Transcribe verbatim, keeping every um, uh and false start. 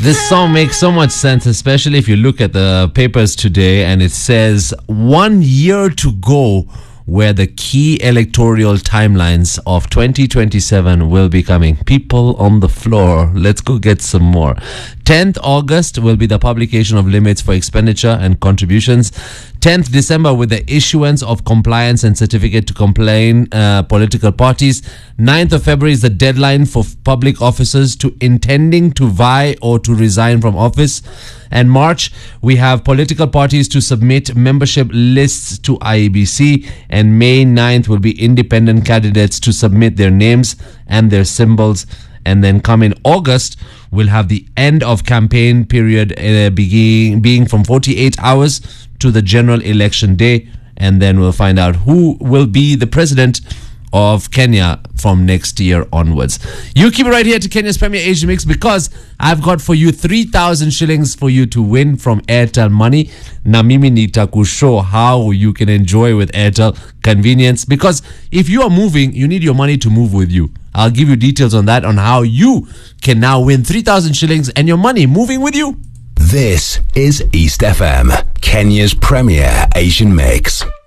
This song makes so much sense, especially if you look at the papers today and it says one year to go where the key electoral timelines of twenty twenty-seven will be coming. People on the floor. Let's go get some more. tenth August will be the publication of limits for expenditure and contributions. tenth December with the issuance of compliance and certificate to complain uh, political parties. ninth of February is the deadline for public officers to intending to vie or to resign from office. And March, we have political parties to submit membership lists to I E B C. And May ninth will be independent candidates to submit their names and their symbols. And then come in August, we'll have the end of campaign period uh, begin, being from forty-eight hours to the general election day. And then we'll find out who will be the president of Kenya from next year onwards. You keep it right here to Kenya's Premier Asian Mix, because I've got for you three thousand shillings for you to win from Airtel Money. Na mimi nitakushow how you can enjoy with Airtel convenience, because if you are moving, you need your money to move with you. I'll give you details on that, on how you can now win three thousand shillings and your money moving with you. This is East F M, Kenya's Premier Asian Mix.